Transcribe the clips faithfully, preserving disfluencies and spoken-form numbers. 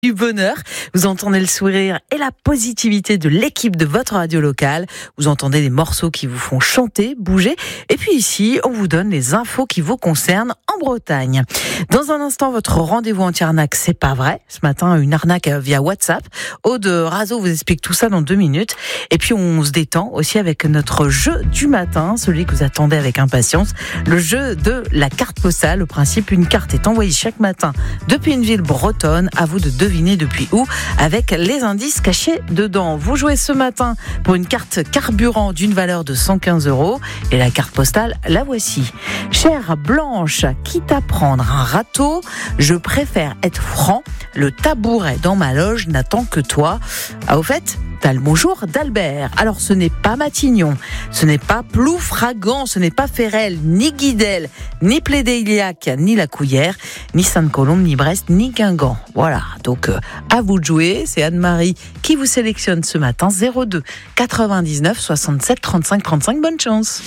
Du bonheur, vous entendez le sourire et la positivité de l'équipe de votre radio locale. Vous entendez des morceaux qui vous font chanter, bouger. Et puis ici, on vous donne les infos qui vous concernent en Bretagne. Dans un instant, votre rendez-vous anti-arnaque, c'est pas vrai. Ce matin, une arnaque via WhatsApp. Aude Razo vous explique tout ça dans deux minutes. Et puis on se détend aussi avec notre jeu du matin, celui que vous attendez avec impatience. Le jeu de la carte postale. Le principe, une carte est envoyée chaque matin depuis une ville bretonne. À vous de deviner depuis où, avec les indices cachés dedans. Vous jouez ce matin pour une carte carburant d'une valeur de cent quinze euros et la carte postale, la voici. Chère Blanche, quitte à prendre un râteau, je préfère être franc, le tabouret dans ma loge n'attend que toi. Ah, au fait, t'as le bonjour d'Albert. Alors ce n'est pas Matignon, ce n'est pas Ploufragan, ce n'est pas Ferrel, ni Guidel, ni Plédéiliac, ni La Couillère, ni Sainte-Colombe, ni Brest, ni Guingamp. Voilà, donc euh, à vous de jouer. C'est Anne-Marie qui vous sélectionne ce matin. Zéro deux quatre-vingt-dix-neuf soixante-sept trente-cinq trente-cinq. Bonne chance.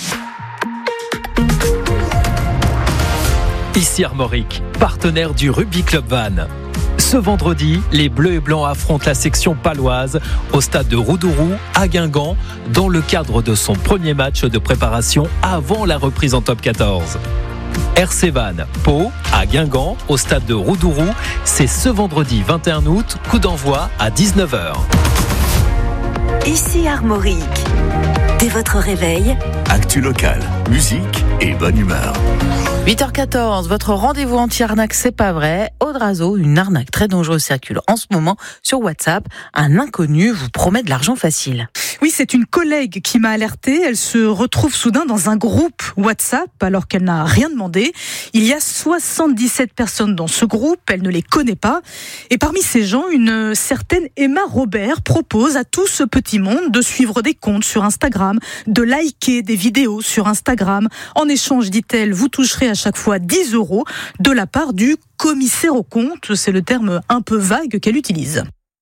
Ici Armorique, partenaire du Rugby Club Vannes. Ce vendredi, les Bleus et Blancs affrontent la section paloise au stade de Roudourou à Guingamp dans le cadre de son premier match de préparation avant la reprise en top quatorze. R C Vannes, Pau, à Guingamp, au stade de Roudourou, c'est ce vendredi vingt et un août, coup d'envoi à dix-neuf heures. Ici Armorique. Dès votre réveil, actu local, musique et bonne humeur. huit heures quatorze, votre rendez-vous anti-arnaque, c'est pas vrai. Aude Razo, une arnaque très dangereuse circule en ce moment sur WhatsApp. Un inconnu vous promet de l'argent facile. Oui, c'est une collègue qui m'a alertée. Elle se retrouve soudain dans un groupe WhatsApp alors qu'elle n'a rien demandé. Il y a soixante-dix-sept personnes dans ce groupe. Elle ne les connaît pas. Et parmi ces gens, une certaine Emma Robert propose à tout ce petit monde de suivre des comptes sur Instagram, de liker des vidéos sur Instagram. En échange, dit-elle, vous toucherez à chaque fois dix euros de la part du commissaire aux comptes. C'est le terme un peu vague qu'elle utilise.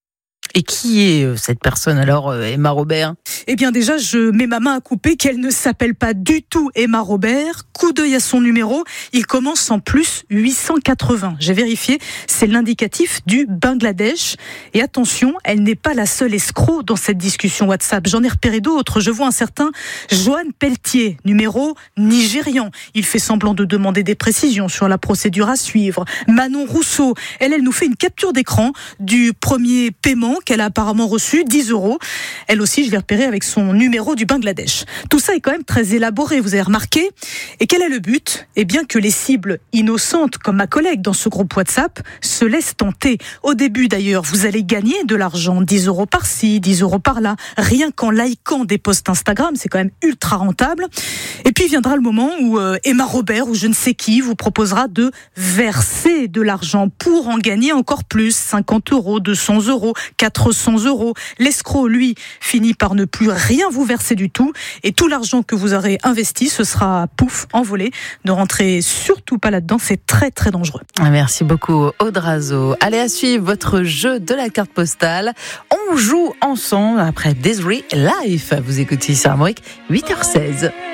Et qui est cette personne alors, Emma Robert ? Eh bien déjà, je mets ma main à couper qu'elle ne s'appelle pas du tout Emma Robert. Coup d'œil à son numéro, il commence en plus huit cent quatre-vingts. J'ai vérifié, c'est l'indicatif du Bangladesh. Et attention, elle n'est pas la seule escroc dans cette discussion WhatsApp. J'en ai repéré d'autres. Je vois un certain Johan Pelletier, numéro nigérian. Il fait semblant de demander des précisions sur la procédure à suivre. Manon Rousseau, elle, elle nous fait une capture d'écran du premier paiement qu'elle a apparemment reçu, dix euros. Elle aussi, je l'ai repérée avec son numéro du Bangladesh. Tout ça est quand même très élaboré, vous avez remarqué. Et quel est le but ? Eh bien que les cibles innocentes, comme ma collègue dans ce groupe WhatsApp, se laissent tenter. Au début d'ailleurs, vous allez gagner de l'argent, dix euros par-ci, dix euros par-là, rien qu'en likant des posts Instagram, c'est quand même ultra rentable. Et puis viendra le moment où euh, Emma Robert ou je ne sais qui vous proposera de verser de l'argent pour en gagner encore plus, cinquante euros, deux cents euros, quatre cents euros. L'escroc, lui, finit par ne plus rien vous verser du tout et tout l'argent que vous aurez investi, ce sera pouf, envolé. Ne rentrez surtout pas là-dedans, c'est très très dangereux. Merci beaucoup Aude Razo. Allez, à suivre votre jeu de la carte postale. On joue ensemble après Desiree Life. Vous écoutez ici Armorique, huit heures seize.